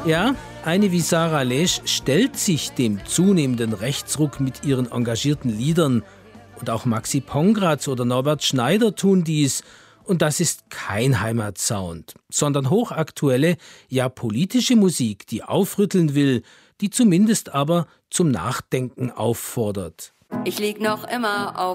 Ja, eine wie Sarah Lesch stellt sich dem zunehmenden Rechtsruck mit ihren engagierten Liedern. Und auch Maxi Pongratz oder Norbert Schneider tun dies. Und das ist kein Heimatsound, sondern hochaktuelle, ja politische Musik, die aufrütteln will, die zumindest aber zum Nachdenken auffordert. Ich lieg noch immer auf